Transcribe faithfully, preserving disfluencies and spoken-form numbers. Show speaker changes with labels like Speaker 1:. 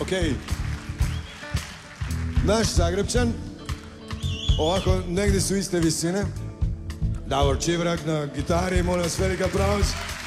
Speaker 1: Okej. Naš Zagrebčan. Ovako, negdje su iste visine. Davor Čivrak na gitari, molim vas, veliki aplauz.